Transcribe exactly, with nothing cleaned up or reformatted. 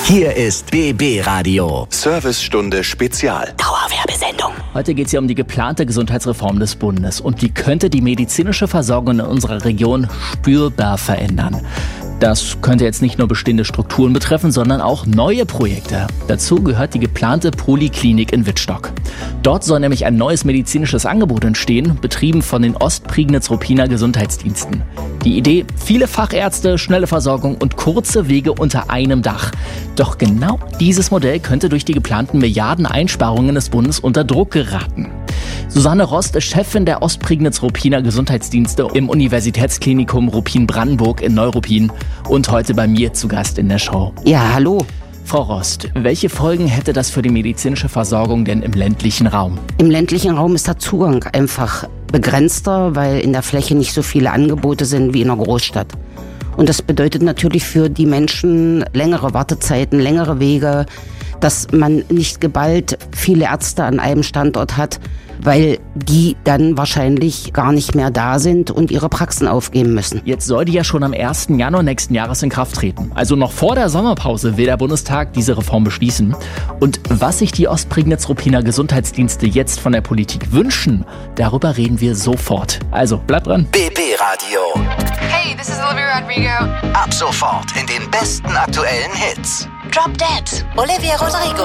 Hier ist B B Radio. Servicestunde Spezial. Dauerwerbesendung. Heute geht es hier um die geplante Gesundheitsreform des Bundes und die könnte die medizinische Versorgung in unserer Region spürbar verändern. Das könnte jetzt nicht nur bestehende Strukturen betreffen, sondern auch neue Projekte. Dazu gehört die geplante Poliklinik in Wittstock. Dort soll nämlich ein neues medizinisches Angebot entstehen, betrieben von den Ostprignitz-Ruppiner Gesundheitsdiensten. Die Idee: viele Fachärzte, schnelle Versorgung und kurze Wege unter einem Dach. Doch genau dieses Modell könnte durch die geplanten Milliardeneinsparungen des Bundes unter Druck geraten. Susanne Rost ist Chefin der Ostprignitz-Ruppiner Gesundheitsdienste im Universitätsklinikum Ruppin-Brandenburg in Neuruppin und heute bei mir zu Gast in der Show. Ja, hallo. Frau Rost, welche Folgen hätte das für die medizinische Versorgung denn im ländlichen Raum? Im ländlichen Raum ist der Zugang einfach begrenzter, weil in der Fläche nicht so viele Angebote sind wie in einer Großstadt. Und das bedeutet natürlich für die Menschen längere Wartezeiten, längere Wege, dass man nicht geballt viele Ärzte an einem Standort hat, weil die dann wahrscheinlich gar nicht mehr da sind und ihre Praxen aufgeben müssen. Jetzt soll die ja schon am ersten Januar nächsten Jahres in Kraft treten. Also noch vor der Sommerpause will der Bundestag diese Reform beschließen. Und was sich die Ostprignitz-Ruppiner Gesundheitsdienste jetzt von der Politik wünschen, darüber reden wir sofort. Also bleibt dran. B B Radio. Hey, this is Olivia Rodrigo. Ab sofort in den besten aktuellen Hits. Drop Dead, Olivia Rodrigo.